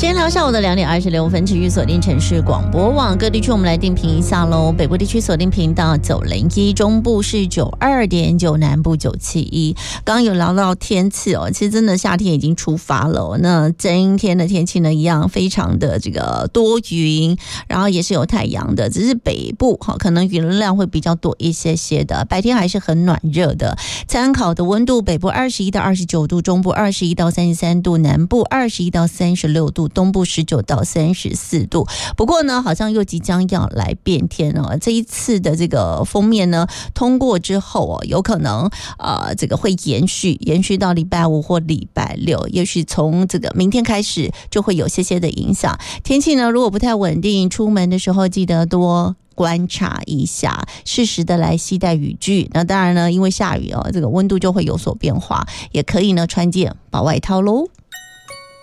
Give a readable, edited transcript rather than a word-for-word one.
天到下午的2点26分，持续锁定城市广播网，各地区我们来定频一下喽。北部地区锁定频道901，中部是92.9，南部971。刚刚有聊到天气哦，其实真的夏天已经出发了哦。那今天的天气呢，一样非常的这个多云，然后也是有太阳的，只是北部可能云量会比较多一些些的，白天还是很暖热的。参考的温度，北部21到29度，中部21到33度，南部21到36度，东部19到34度。不过呢，好像又即将要来变天哦。这一次的这个锋面呢通过之后哦，有可能这个会延续到礼拜5或礼拜6，也许从这个明天开始就会有些的影响。天气呢如果不太稳定，出门的时候记得多观察一下，适时的来携带雨具。那当然呢，因为下雨哦，这个温度就会有所变化，也可以呢穿件薄外套喽。